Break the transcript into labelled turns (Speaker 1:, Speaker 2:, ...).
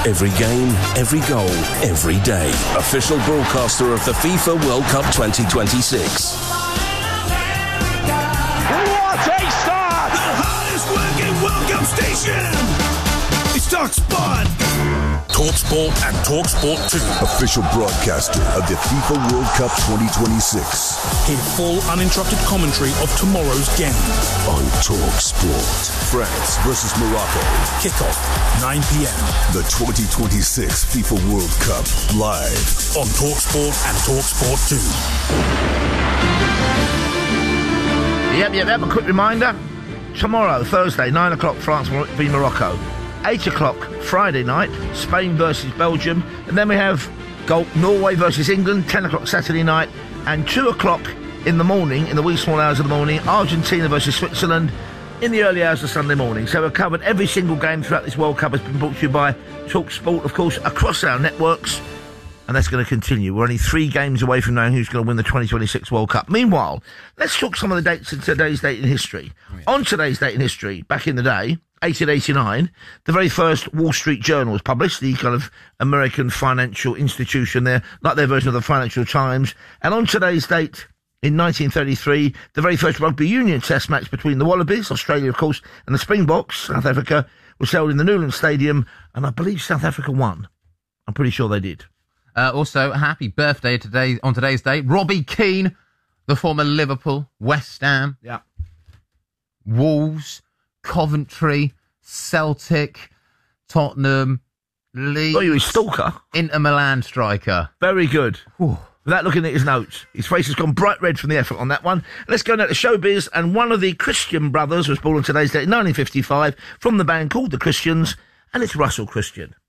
Speaker 1: Every game, every goal, every day. Official broadcaster of the FIFA World Cup 2026.
Speaker 2: What a start!
Speaker 3: The hardest working World Cup station! It's TalkSport! TalkSport and TalkSport 2.
Speaker 4: Official broadcaster of the FIFA World Cup 2026.
Speaker 3: Hear full uninterrupted commentary of tomorrow's game.
Speaker 4: On TalkSport. France versus Morocco.
Speaker 3: Kickoff, 9 p.m.
Speaker 4: The 2026 FIFA World Cup live.
Speaker 3: On TalkSport and TalkSport 2.
Speaker 5: Yep. A quick reminder. Tomorrow, Thursday, 9 o'clock, France v Morocco. 8 o'clock Friday night, Spain versus Belgium. And then we have Norway versus England, 10 o'clock Saturday night. And 2 o'clock in the morning, in the wee small hours of the morning, Argentina versus Switzerland in the early hours of Sunday morning. So we've covered every single game throughout this World Cup. Has been brought to you by TalkSport, of course, across our networks. And that's going to continue. We're only 3 games away from knowing who's going to win the 2026 World Cup. Meanwhile, let's talk some of the dates in today's date in history. Oh, yeah. On today's date in history, back in the day, 1889, the very first Wall Street Journal was published, the kind of American financial institution there, like their version of the Financial Times. And on today's date, in 1933, the very first rugby union test match between the Wallabies, Australia, of course, and the Springboks, South Africa, was held in the Newlands Stadium, and I believe South Africa won. I'm pretty sure they did.
Speaker 6: Also, happy birthday today on today's date, Robbie Keane, the former Liverpool, West Ham, Wolves, Coventry, Celtic, Tottenham, Leeds.
Speaker 5: Oh, you're a stalker.
Speaker 6: Inter Milan striker.
Speaker 5: Very good.
Speaker 6: Whew.
Speaker 5: Without looking at his notes, his face has gone bright red from the effort on that one. Let's go now to showbiz, and one of the Christian brothers was born on today's date in 1955 from the band called The Christians, and it's Russell Christian.